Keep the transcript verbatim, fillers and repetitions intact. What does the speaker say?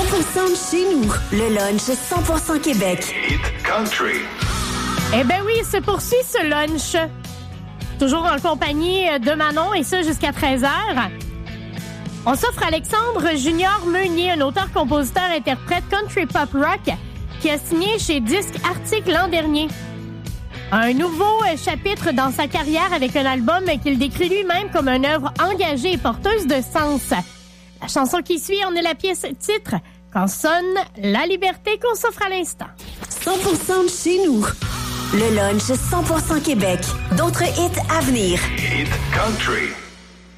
pour cent de chez nous. Le lunch cent pour cent Québec. Hit Country. Eh ben oui, se poursuit ce lunch. Toujours en compagnie de Manon, et ça jusqu'à treize heures. On s'offre Alexandre Junior Meunier, un auteur, compositeur, interprète country pop rock qui a signé chez Disque Arctic l'an dernier. Un nouveau chapitre dans sa carrière avec un album qu'il décrit lui-même comme une œuvre engagée et porteuse de sens. La chanson qui suit en est la pièce titre « Quand sonne la liberté » qu'on s'offre à l'instant. cent pour cent de chez nous. Le lunch cent pour cent Québec. D'autres hits à venir. Hit Country.